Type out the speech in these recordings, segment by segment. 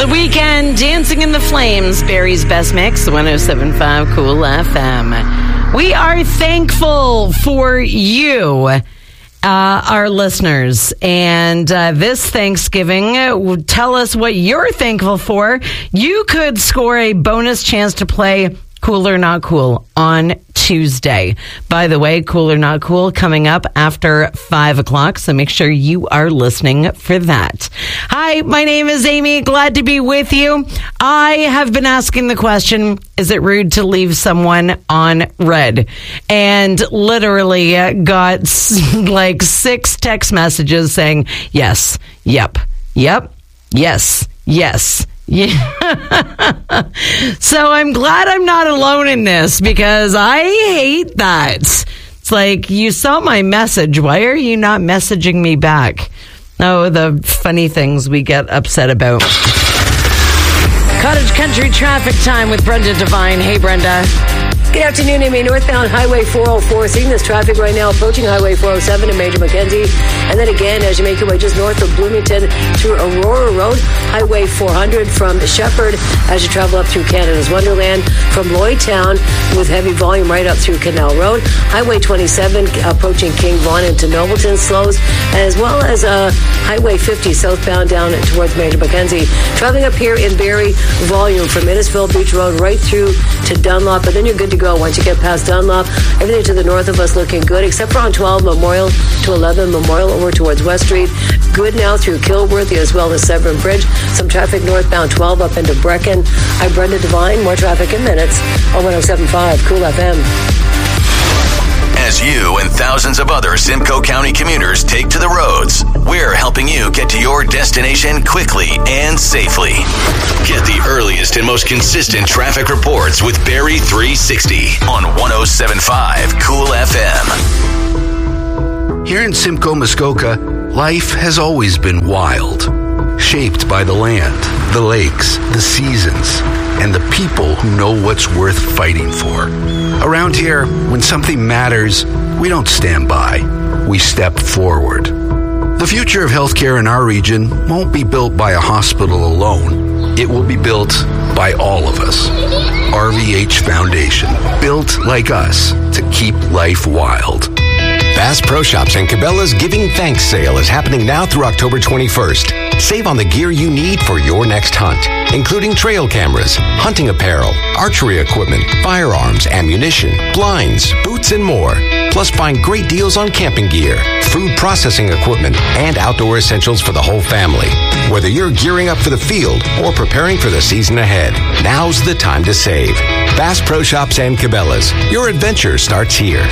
The Weeknd, Dancing in the Flames, Barry's Best Mix, 107.5 Cool FM. We are thankful for you, our listeners. And this Thanksgiving, tell us what you're thankful for. You could score a bonus chance to play Cool or Not Cool on Tuesday. By the way, Cool or Not Cool coming up after 5 o'clock, so make sure you are listening for that. Hi, my name is Amy. Glad to be with you. I have been asking the question, is it rude to leave someone on red? And literally got like 6 text messages saying, yes, yep, yes. Yeah. So I'm glad I'm not alone in this because I hate that. It's like, you saw my message. Why are you not messaging me back? Oh, the funny things we get upset about. Cottage Country traffic time with Brenda Devine. Hey, Brenda. Good afternoon, Amy. Northbound Highway 404. Seeing this traffic right now approaching Highway 407 in Major Mackenzie. And then again, as you make your way just north of Bloomington through Aurora Road, Highway 400 from Shepherd as you travel up through Canada's Wonderland. From Lloydtown with heavy volume right up through Canal Road. Highway 27 approaching King Vaughan into Nobleton slows. As well as Highway 50 southbound down towards Major Mackenzie. Traveling up here in Barrie, volume from Innisfil Beach Road right through to Dunlop. But then you're good to go once you get past Dunlop. Everything to the north of us looking good, except for on 12 Memorial to 11 Memorial over towards West Street. Good now through Kilworthy as well as Severn Bridge. Some traffic northbound 12 up into Brecken. I'm Brenda Devine. More traffic in minutes on 107.5 Cool FM. As you and thousands of other Simcoe County commuters take to the roads, we're helping you get to your destination quickly and safely. Get the earliest and most consistent traffic reports with Barrie 360 on 107.5 Cool FM. Here in Simcoe, Muskoka, life has always been wild, shaped by the land, the lakes, the seasons, and the people who know what's worth fighting for. Around here, when something matters, we don't stand by. We step forward. The future of healthcare in our region won't be built by a hospital alone. It will be built by all of us. RVH Foundation, built like us to keep life wild. Bass Pro Shops and Cabela's Giving Thanks sale is happening now through October 21st. Save on the gear you need for your next hunt, including trail cameras, hunting apparel, archery equipment, firearms, ammunition, blinds, boots, and more. Plus, find great deals on camping gear, food processing equipment, and outdoor essentials for the whole family. Whether you're gearing up for the field or preparing for the season ahead, now's the time to save. Bass Pro Shops and Cabela's. Your adventure starts here.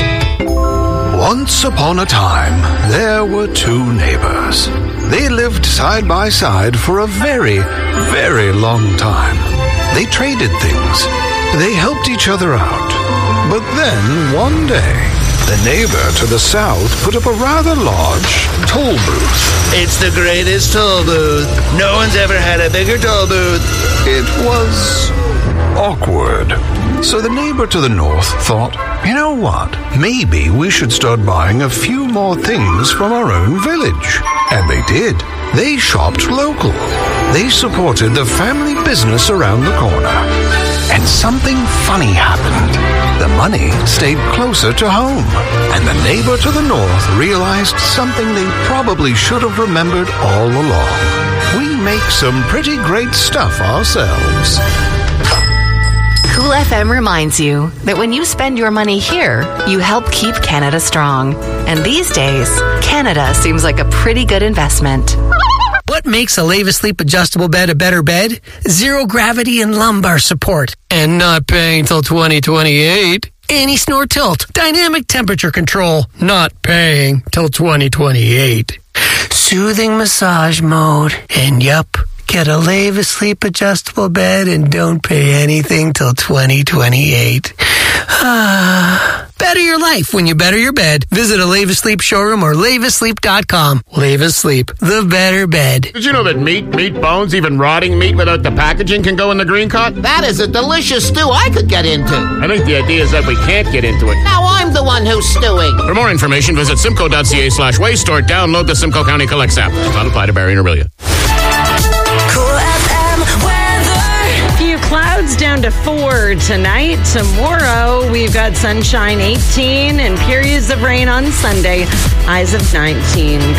Once upon a time, there were 2 neighbors. They lived side by side for a very, very long time. They traded things. They helped each other out. But then, one day, the neighbor to the south put up a rather large toll booth. It's the greatest toll booth. No one's ever had a bigger toll booth. It was awkward. So the neighbor to the north thought, you know what? Maybe we should start buying a few more things from our own village. And they did. They shopped local. They supported the family business around the corner. And something funny happened. The money stayed closer to home. And the neighbor to the north realized something they probably should have remembered all along. We make some pretty great stuff ourselves. Cool FM reminds you that when you spend your money here, you help keep Canada strong. And these days, Canada seems like a pretty good investment. What makes a Lave Asleep adjustable bed a better bed? Zero gravity and lumbar support. And not paying till 2028. Anti-snore tilt, dynamic temperature control, not paying till 2028. Soothing massage mode, and yup, get a Lave Asleep adjustable bed and don't pay anything till 2028. Better your life when you better your bed. Visit a Lave Asleep showroom or laveasleep.com. Lave Asleep, the better bed. Did you know that meat, bones, even rotting meat without the packaging can go in the green cart? That is a delicious stew I could get into. I think the idea is that we can't get into it. Now I'm the one who's stewing. For more information, visit simcoe.ca/waste or download the Simcoe County Collects app. Does not apply to Barrie and Orillia. Cool FM. down to 4 tonight. Tomorrow, we've got sunshine 18 and periods of rain on Sunday. Highs of 19.